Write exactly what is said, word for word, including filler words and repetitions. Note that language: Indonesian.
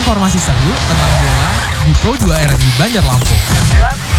informasi seru tentang bola di Pro dua R di Banjar Lampung.